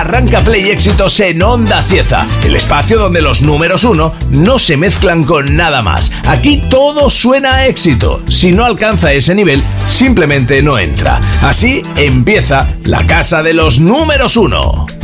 Arranca Play Éxitos en Onda Cieza, el espacio donde los números uno no se mezclan con nada más. Aquí todo suena a éxito. Si no alcanza ese nivel, simplemente no entra. Así empieza la casa de los números uno.